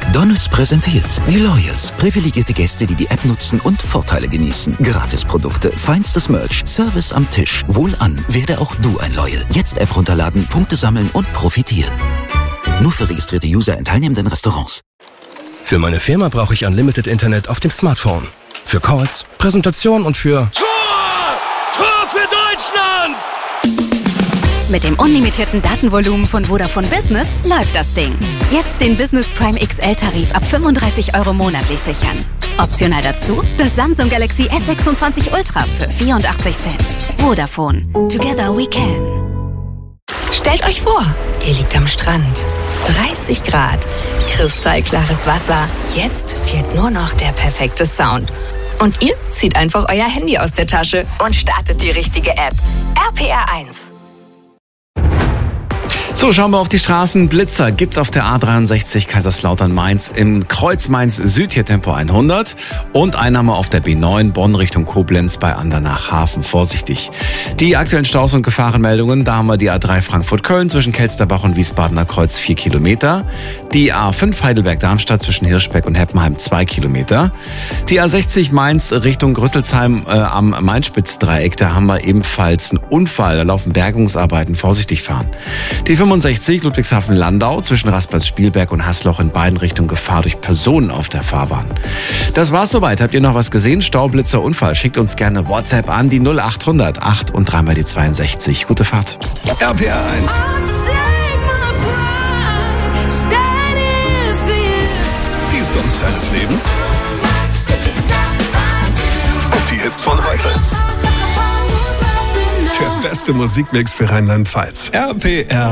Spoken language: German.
McDonald's präsentiert die Loyals. Privilegierte Gäste, die die App nutzen und Vorteile genießen. Gratisprodukte, feinstes Merch, Service am Tisch. Wohlan, werde auch du ein Loyal. Jetzt App runterladen, Punkte sammeln und profitieren. Nur für registrierte User in teilnehmenden Restaurants. Für meine Firma brauche ich Unlimited Internet auf dem Smartphone. Für Calls, Präsentation und für... Tor für Deutschland! Mit dem unlimitierten Datenvolumen von Vodafone Business läuft das Ding. Jetzt den Business Prime XL-Tarif ab 35 € monatlich sichern. Optional dazu das Samsung Galaxy S26 Ultra für 84 Cent. Vodafone. Together we can. Stellt euch vor, ihr liegt am Strand. 30 Grad, kristallklares Wasser. Jetzt fehlt nur noch der perfekte Sound. Und ihr zieht einfach euer Handy aus der Tasche und startet die richtige App. RPR1. So, schauen wir auf die Straßen. Blitzer gibt's auf der A63 Kaiserslautern-Mainz im Kreuz Mainz-Süd, hier Tempo 100. Und einen haben wir auf der B9 Bonn Richtung Koblenz bei Andernach-Hafen. Vorsichtig. Die aktuellen Staus- und Gefahrenmeldungen, da haben wir die A3 Frankfurt-Köln zwischen Kelsterbach und Wiesbadener Kreuz 4 Kilometer. Die A5 Heidelberg-Darmstadt zwischen Hirschbeck und Heppenheim 2 Kilometer. Die A60 Mainz Richtung Grüsselsheim am Mainspitzdreieck, da haben wir ebenfalls einen Unfall. Da laufen Bergungsarbeiten, vorsichtig fahren. Die 65 Ludwigshafen-Landau zwischen Raspersspielberg und Haßloch in beiden Richtungen Gefahr durch Personen auf der Fahrbahn. Das war's soweit. Habt ihr noch was gesehen? Staublitzer, Unfall? Schickt uns gerne WhatsApp an die 0800 8 und 3 mal die 62. Gute Fahrt. RPR1. Die Songs deines Lebens. Und die Hits von heute. Der beste Musikmix für Rheinland-Pfalz. RPR.